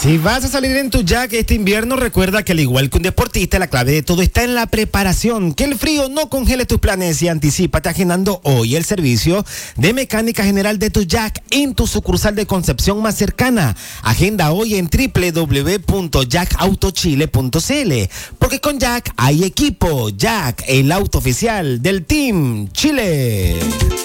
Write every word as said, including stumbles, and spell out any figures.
Si vas a salir en tu Jack este invierno, recuerda que al igual que un deportista, la clave de todo está en la preparación. Que el frío no congele tus planes y anticípate agendando hoy el servicio de mecánica general de tu Jack en tu sucursal de Concepción más cercana. Agenda hoy en doble u doble u doble u punto jack auto chile punto c l, porque con Jack hay equipo. Jack, el auto oficial del Team Chile.